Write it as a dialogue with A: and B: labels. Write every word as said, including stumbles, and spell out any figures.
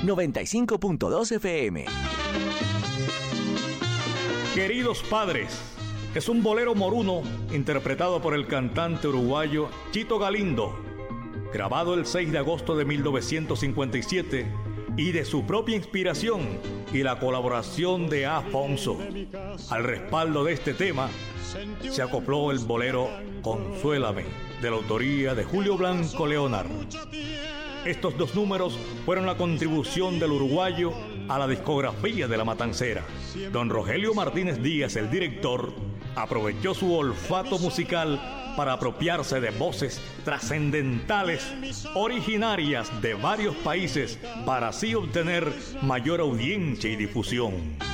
A: noventa y cinco punto dos F M.
B: Queridos padres, es un bolero moruno interpretado por el cantante uruguayo Chito Galindo, grabado el seis de agosto de mil novecientos cincuenta y siete y de su propia inspiración y la colaboración de Afonso. Al respaldo de este tema se acopló el bolero Consuélame, de la autoría de Julio Blanco Leonard. Estos dos números fueron la contribución del uruguayo a la discografía de La Matancera. Don Rogelio Martínez Díaz, el director, aprovechó su olfato musical para apropiarse de voces trascendentales originarias de varios países para así obtener mayor audiencia y difusión.